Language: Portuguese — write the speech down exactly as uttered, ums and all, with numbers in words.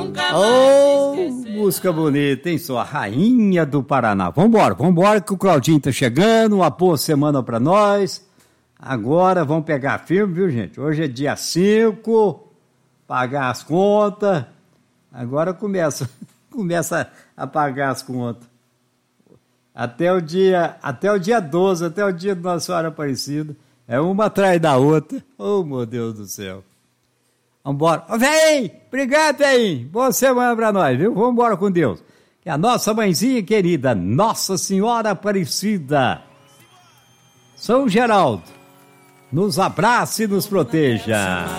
Ô, oh, música bonita, hein? Sou a rainha do Paraná. Vambora, vambora que o Claudinho tá chegando, uma boa semana pra nós. Agora vamos pegar firme, viu, gente? Hoje é dia cinco, pagar as contas. Agora começa, começa a pagar as contas. Até o dia, até o dia doze, até o dia de Nossa Senhora Aparecida. É uma atrás da outra. Oh, meu Deus do céu. Vambora. Ô, véi! Obrigado, véi! Boa semana pra nós, viu? Vambora com Deus. Que a nossa mãezinha querida, Nossa Senhora Aparecida, São Geraldo, nos abrace e nos proteja.